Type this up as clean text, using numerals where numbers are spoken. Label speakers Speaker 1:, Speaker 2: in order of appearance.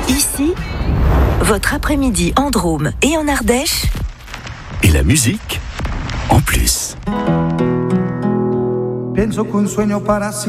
Speaker 1: Ici, votre après-midi en Drôme et en Ardèche.
Speaker 2: Et la musique en plus.
Speaker 3: Pienso que un sueño para